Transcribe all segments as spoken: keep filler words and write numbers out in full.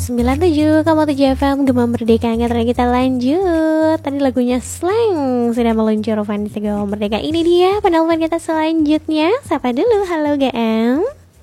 sembilan tujuh koma tujuh F M Gema Merdeka. Nggak kita lanjut. Tadi lagunya Slang sudah meluncur Fanny Gema Merdeka. Ini dia penelpon kita selanjutnya. Siapa dulu? Halo G M.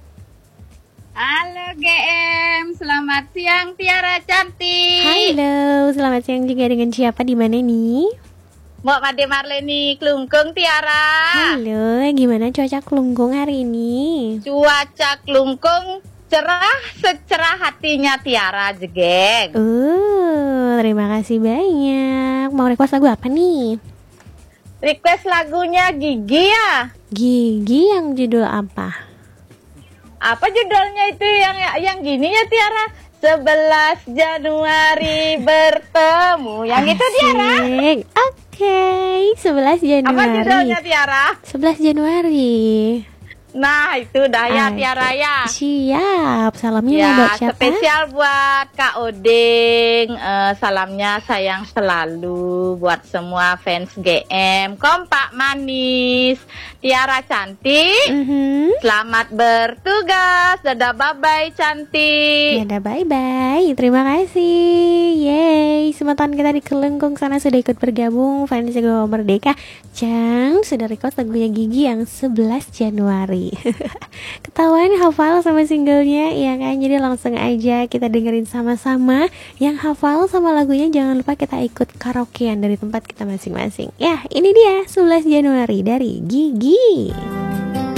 Halo G M, selamat siang Tiara cantik. Halo, selamat siang juga. Dengan siapa di mana nih? Mbak Made Marleni Klungkung Tiara. Halo, gimana cuaca Klungkung hari ini? Cuaca Klungkung cerah secerah hatinya Tiara jegeng. Uh, terima kasih banyak. Mau request lagu apa nih? Request lagunya Gigi ya. Gigi yang judul apa? Apa judulnya itu yang yang gini ya Tiara? sebelas Januari bertemu. Yang Asik. itu Tiara. Oke, okay. sebelas Januari. Apa judulnya Tiara? sebelas Januari. Nah itu dah ya Okay. Tiara ya. Siap. Salamnya Ya, buat siapa? spesial buat Kak Oding. Eh, salamnya sayang selalu buat semua fans G M. Kompak manis. Tiara cantik. Mm-hmm. Selamat bertugas. Dadah bye-bye cantik. Dadah bye-bye. Terima kasih. Yeay. Semeton kita di Kelengkung sana sudah ikut bergabung. Fans Gema Merdeka. Cang sudah request lagunya Gigi yang sebelas Januari. Ketahuan hafal sama singlenya ya kan. Jadi langsung aja kita dengerin sama-sama. Yang hafal sama lagunya jangan lupa kita ikut karaokean dari tempat kita masing-masing. Ya ini dia sebelas Januari dari Gigi.